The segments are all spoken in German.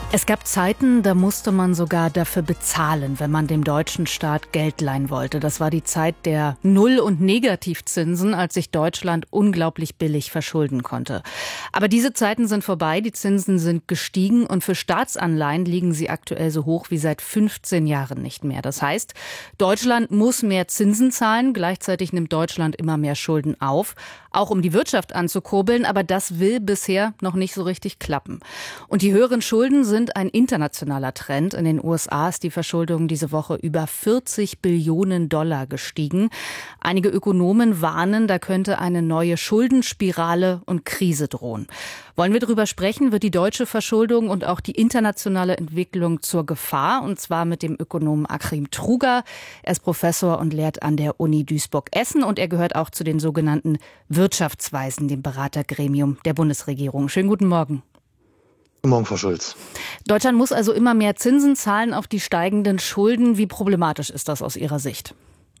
Es gab Zeiten, da musste man sogar dafür bezahlen, wenn man dem deutschen Staat Geld leihen wollte. Das war die Zeit der Null- und Negativzinsen, als sich Deutschland unglaublich billig verschulden konnte. Aber diese Zeiten sind vorbei, die Zinsen sind gestiegen und für Staatsanleihen liegen sie aktuell so hoch wie seit 15 Jahren nicht mehr. Das heißt, Deutschland muss mehr Zinsen zahlen, gleichzeitig nimmt Deutschland immer mehr Schulden auf, auch um die Wirtschaft anzukurbeln, aber das will bisher noch nicht so richtig klappen. Und die höheren Schulden sind ein internationaler Trend. In den USA ist die Verschuldung diese Woche über 40 Billionen Dollar gestiegen. Einige Ökonomen warnen, da könnte eine neue Schuldenspirale und Krise drohen. Wollen wir darüber sprechen, wird die deutsche Verschuldung und auch die internationale Entwicklung zur Gefahr, und zwar mit dem Ökonomen Achim Truger. Er ist Professor und lehrt an der Uni Duisburg-Essen und er gehört auch zu den sogenannten Wirtschaftsweisen, dem Beratergremium der Bundesregierung. Schönen guten Morgen. Guten Morgen, Frau Schulz. Deutschland muss also immer mehr Zinsen zahlen auf die steigenden Schulden. Wie problematisch ist das aus Ihrer Sicht?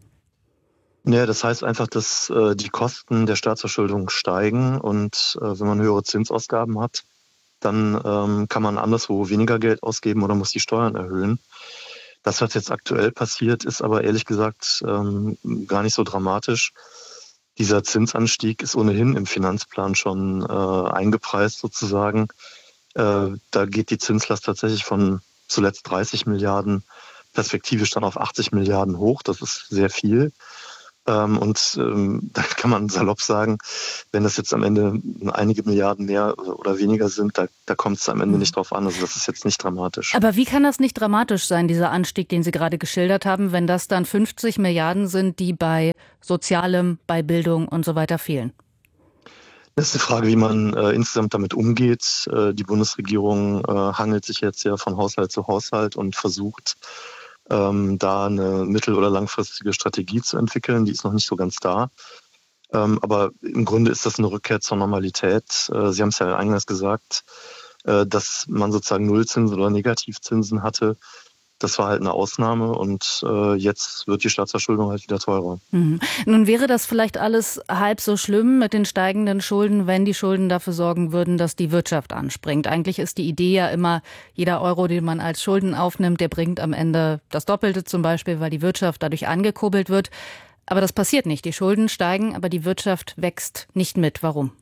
Ja, das heißt einfach, dass die Kosten der Staatsverschuldung steigen und wenn man höhere Zinsausgaben hat, dann kann man anderswo weniger Geld ausgeben oder muss die Steuern erhöhen. Das, was jetzt aktuell passiert, ist aber ehrlich gesagt gar nicht so dramatisch. Dieser Zinsanstieg ist ohnehin im Finanzplan schon eingepreist sozusagen. Da geht die Zinslast tatsächlich von zuletzt 30 Milliarden perspektivisch dann auf 80 Milliarden hoch. Das ist sehr viel. Da kann man salopp sagen, wenn das jetzt am Ende einige Milliarden mehr oder weniger sind, da kommt es am Ende nicht drauf an. Also das ist jetzt nicht dramatisch. Aber wie kann das nicht dramatisch sein, dieser Anstieg, den Sie gerade geschildert haben, wenn das dann 50 Milliarden sind, die bei Sozialem, bei Bildung und so weiter fehlen? Das ist eine Frage, wie man insgesamt damit umgeht. Die Bundesregierung hangelt sich jetzt ja von Haushalt zu Haushalt und versucht, da eine mittel- oder langfristige Strategie zu entwickeln. Die ist noch nicht so ganz da. Aber im Grunde ist das eine Rückkehr zur Normalität. Sie haben es ja eingangs gesagt, dass man sozusagen Nullzinsen oder Negativzinsen hatte. Das war halt eine Ausnahme und jetzt wird die Staatsverschuldung halt wieder teurer. Mhm. Nun wäre das vielleicht alles halb so schlimm mit den steigenden Schulden, wenn die Schulden dafür sorgen würden, dass die Wirtschaft anspringt. Eigentlich ist die Idee ja immer, jeder Euro, den man als Schulden aufnimmt, der bringt am Ende das Doppelte zum Beispiel, weil die Wirtschaft dadurch angekurbelt wird. Aber das passiert nicht. Die Schulden steigen, aber die Wirtschaft wächst nicht mit. Warum?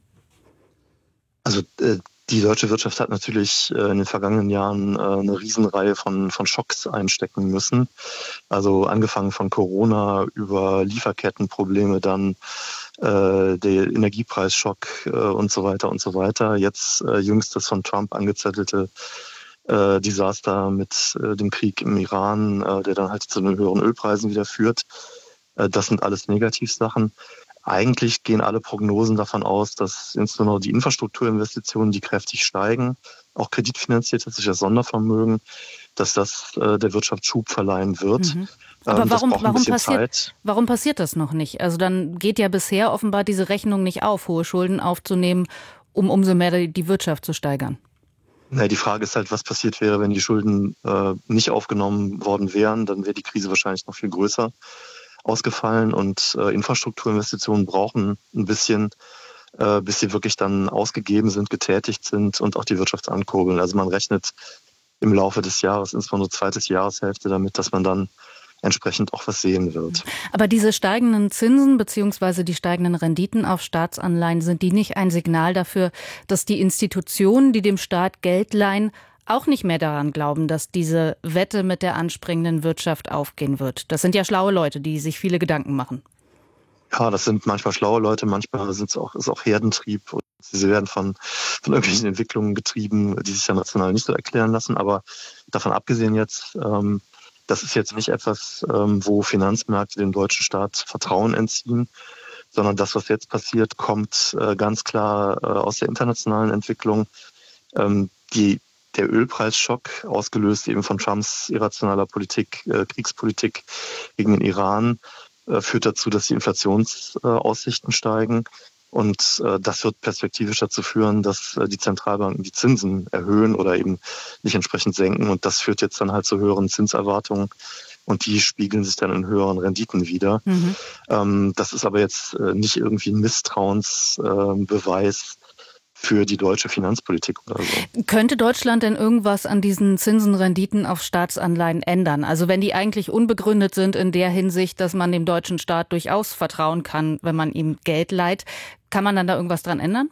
Also die deutsche Wirtschaft hat natürlich in den vergangenen Jahren eine Riesenreihe von Schocks einstecken müssen. Also angefangen von Corona über Lieferkettenprobleme, dann der Energiepreisschock und so weiter und so weiter. Jetzt jüngst das von Trump angezettelte Desaster mit dem Krieg im Iran, der dann halt zu den höheren Ölpreisen wieder führt. Das sind alles Negativsachen. Eigentlich gehen alle Prognosen davon aus, dass insbesondere die Infrastrukturinvestitionen, die kräftig steigen, auch kreditfinanziert, das ist ja Sondervermögen, dass das der Wirtschaft Schub verleihen wird. Mhm. Aber Zeit. Warum passiert das noch nicht? Also dann geht ja bisher offenbar diese Rechnung nicht auf, hohe Schulden aufzunehmen, um umso mehr die Wirtschaft zu steigern. Die Frage ist halt, was passiert wäre, wenn die Schulden nicht aufgenommen worden wären. Dann wäre die Krise wahrscheinlich noch viel größer ausgefallen und Infrastrukturinvestitionen brauchen ein bisschen, bis sie wirklich dann ausgegeben sind, getätigt sind und auch die Wirtschaft ankurbeln. Also man rechnet im Laufe des Jahres, insbesondere zweite Jahreshälfte, damit, dass man dann entsprechend auch was sehen wird. Aber diese steigenden Zinsen bzw. die steigenden Renditen auf Staatsanleihen, sind die nicht ein Signal dafür, dass die Institutionen, die dem Staat Geld leihen, auch nicht mehr daran glauben, dass diese Wette mit der anspringenden Wirtschaft aufgehen wird? Das sind ja schlaue Leute, die sich viele Gedanken machen. Ja, das sind manchmal schlaue Leute, manchmal ist auch Herdentrieb. Und sie werden von irgendwelchen Entwicklungen getrieben, die sich ja national nicht so erklären lassen. Aber davon abgesehen jetzt, das ist jetzt nicht etwas, wo Finanzmärkte dem deutschen Staat Vertrauen entziehen, sondern das, was jetzt passiert, kommt ganz klar aus der internationalen Entwicklung. Der Ölpreisschock, ausgelöst eben von Trumps irrationaler Politik, Kriegspolitik gegen den Iran, führt dazu, dass die Inflationsaussichten steigen. Und das wird perspektivisch dazu führen, dass die Zentralbanken die Zinsen erhöhen oder eben nicht entsprechend senken. Und das führt jetzt dann halt zu höheren Zinserwartungen. Und die spiegeln sich dann in höheren Renditen wider. Das ist aber jetzt nicht irgendwie ein Misstrauensbeweis für die deutsche Finanzpolitik oder so. Könnte Deutschland denn irgendwas an diesen Zinsenrenditen auf Staatsanleihen ändern? Also wenn die eigentlich unbegründet sind in der Hinsicht, dass man dem deutschen Staat durchaus vertrauen kann, wenn man ihm Geld leiht, kann man dann da irgendwas dran ändern?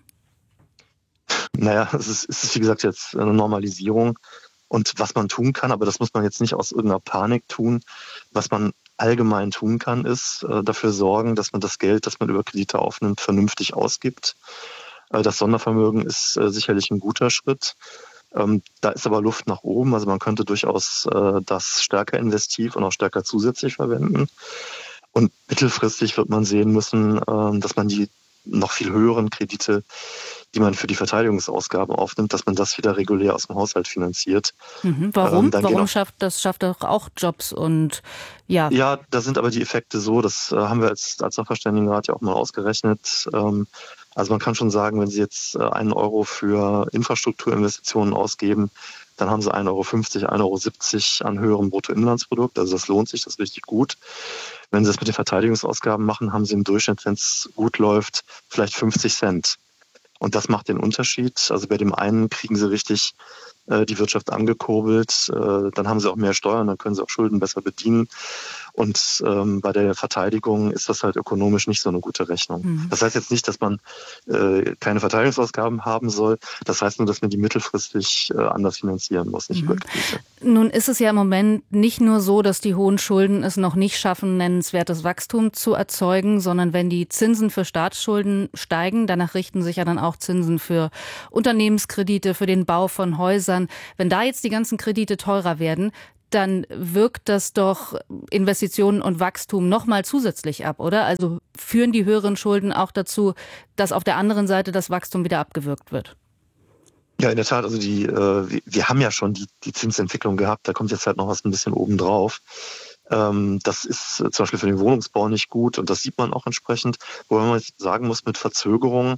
Naja, es ist wie gesagt jetzt eine Normalisierung. Und was man tun kann, aber das muss man jetzt nicht aus irgendeiner Panik tun, was man allgemein tun kann, ist dafür sorgen, dass man das Geld, das man über Kredite aufnimmt, vernünftig ausgibt. Das Sondervermögen ist sicherlich ein guter Schritt. Da ist aber Luft nach oben. Also man könnte durchaus das stärker investiv und auch stärker zusätzlich verwenden. Und mittelfristig wird man sehen müssen, dass man die noch viel höheren Kredite, die man für die Verteidigungsausgaben aufnimmt, dass man das wieder regulär aus dem Haushalt finanziert. Warum? Warum schafft doch auch Jobs und ja. Ja, da sind aber die Effekte so, das haben wir als Sachverständigenrat ja auch mal ausgerechnet. Also man kann schon sagen, wenn Sie jetzt 1 Euro für Infrastrukturinvestitionen ausgeben, dann haben Sie 1,50 Euro, 1,70 Euro an höherem Bruttoinlandsprodukt. Also das lohnt sich, das ist richtig gut. Wenn Sie das mit den Verteidigungsausgaben machen, haben Sie im Durchschnitt, wenn es gut läuft, vielleicht 50 Cent. Und das macht den Unterschied. Also bei dem einen kriegen Sie richtig die Wirtschaft angekurbelt, dann haben Sie auch mehr Steuern, dann können Sie auch Schulden besser bedienen. Und bei der Verteidigung ist das halt ökonomisch nicht so eine gute Rechnung. Das heißt jetzt nicht, dass man keine Verteidigungsausgaben haben soll. Das heißt nur, dass man die mittelfristig anders finanzieren muss, nicht über Kredite. Nun ist es ja im Moment nicht nur so, dass die hohen Schulden es noch nicht schaffen, nennenswertes Wachstum zu erzeugen, sondern wenn die Zinsen für Staatsschulden steigen, danach richten sich ja dann auch Zinsen für Unternehmenskredite, für den Bau von Häusern. Wenn da jetzt die ganzen Kredite teurer werden, dann wirkt das doch Investitionen und Wachstum noch mal zusätzlich ab, oder? Also führen die höheren Schulden auch dazu, dass auf der anderen Seite das Wachstum wieder abgewürgt wird? Ja, in der Tat. Also wir haben ja schon die Zinsentwicklung gehabt. Da kommt jetzt halt noch was ein bisschen obendrauf. Das ist zum Beispiel für den Wohnungsbau nicht gut und das sieht man auch entsprechend. Wobei man jetzt sagen muss, mit Verzögerung,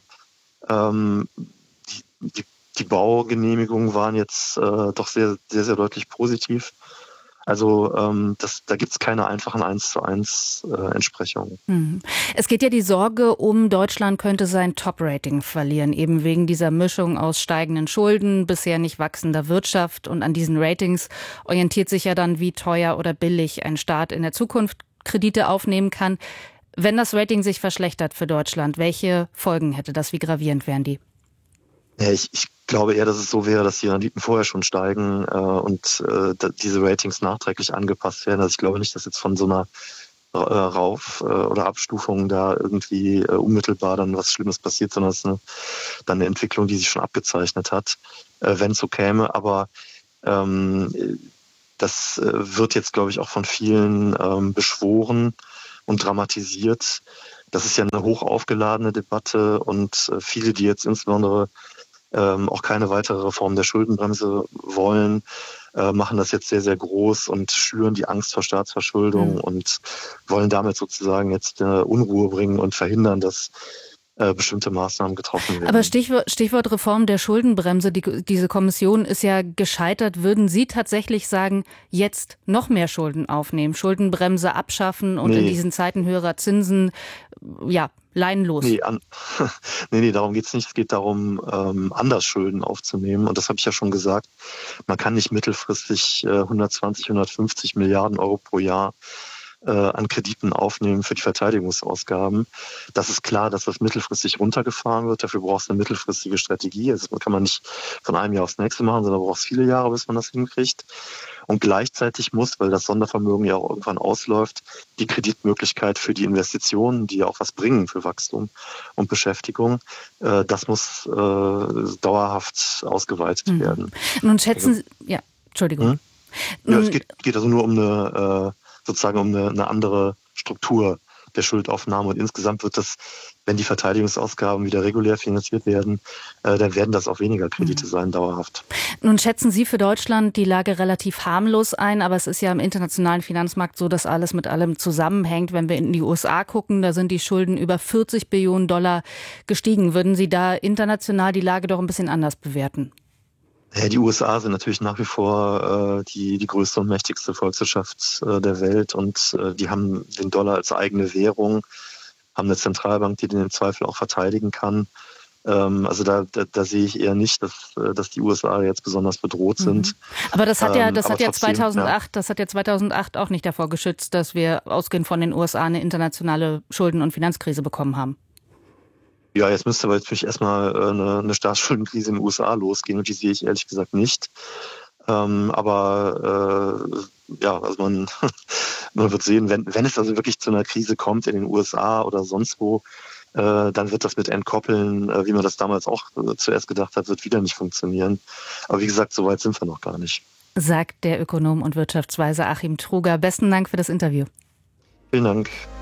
die Baugenehmigungen waren jetzt doch sehr, sehr, sehr deutlich positiv. Also da gibt es keine einfachen 1:1 Entsprechungen. Es geht ja die Sorge um, Deutschland könnte sein Top-Rating verlieren, eben wegen dieser Mischung aus steigenden Schulden, bisher nicht wachsender Wirtschaft. Und an diesen Ratings orientiert sich ja dann, wie teuer oder billig ein Staat in der Zukunft Kredite aufnehmen kann. Wenn das Rating sich verschlechtert für Deutschland, welche Folgen hätte das? Wie gravierend wären die? Ja, ich glaube eher, dass es so wäre, dass die Renditen vorher schon steigen und diese Ratings nachträglich angepasst werden. Also ich glaube nicht, dass jetzt von so einer Rauf- oder Abstufung da irgendwie unmittelbar dann was Schlimmes passiert, sondern es ist dann eine Entwicklung, die sich schon abgezeichnet hat, wenn es so käme. Aber das wird jetzt, glaube ich, auch von vielen beschworen und dramatisiert. Das ist ja eine hoch aufgeladene Debatte und viele, die jetzt insbesondere auch keine weitere Reform der Schuldenbremse wollen, machen das jetzt sehr, sehr groß und schüren die Angst vor Staatsverschuldung und wollen damit sozusagen jetzt Unruhe bringen und verhindern, dass bestimmte Maßnahmen getroffen werden. Aber Stichwort Reform der Schuldenbremse, diese Kommission ist ja gescheitert. Würden Sie tatsächlich sagen, jetzt noch mehr Schulden aufnehmen, Schuldenbremse abschaffen und in diesen Zeiten höherer Zinsen, ja, leinenlos? Nee, darum geht's nicht. Es geht darum, anders Schulden aufzunehmen. Und das habe ich ja schon gesagt. Man kann nicht mittelfristig 120, 150 Milliarden Euro pro Jahr an Krediten aufnehmen für die Verteidigungsausgaben. Das ist klar, dass das mittelfristig runtergefahren wird. Dafür braucht es eine mittelfristige Strategie. Also das kann man nicht von einem Jahr aufs nächste machen, sondern braucht es viele Jahre, bis man das hinkriegt. Und gleichzeitig muss, weil das Sondervermögen ja auch irgendwann ausläuft, die Kreditmöglichkeit für die Investitionen, die ja auch was bringen für Wachstum und Beschäftigung, das muss dauerhaft ausgeweitet werden. Nun schätzen Sie, ja, Entschuldigung. Ja, es geht also nur um eine andere Struktur der Schuldaufnahme. Und insgesamt wird das, wenn die Verteidigungsausgaben wieder regulär finanziert werden, dann werden das auch weniger Kredite sein, dauerhaft. Nun schätzen Sie für Deutschland die Lage relativ harmlos ein, aber es ist ja im internationalen Finanzmarkt so, dass alles mit allem zusammenhängt. Wenn wir in die USA gucken, da sind die Schulden über 40 Billionen Dollar gestiegen. Würden Sie da international die Lage doch ein bisschen anders bewerten? Ja, die USA sind natürlich nach wie vor die größte und mächtigste Volkswirtschaft der Welt und die haben den Dollar als eigene Währung, haben eine Zentralbank, die den im Zweifel auch verteidigen kann. Also da sehe ich eher nicht, dass die USA jetzt besonders bedroht sind. Aber das hat ja trotzdem, 2008, das hat ja 2008 auch nicht davor geschützt, dass wir ausgehend von den USA eine internationale Schulden- und Finanzkrise bekommen haben. Ja, jetzt müsste aber natürlich erstmal eine Staatsschuldenkrise in den USA losgehen und die sehe ich ehrlich gesagt nicht. Also man wird sehen, wenn es also wirklich zu einer Krise kommt in den USA oder sonst wo, dann wird das mit Entkoppeln, wie man das damals auch zuerst gedacht hat, wird wieder nicht funktionieren. Aber wie gesagt, so weit sind wir noch gar nicht. Sagt der Ökonom und Wirtschaftsweise Achim Truger. Besten Dank für das Interview. Vielen Dank.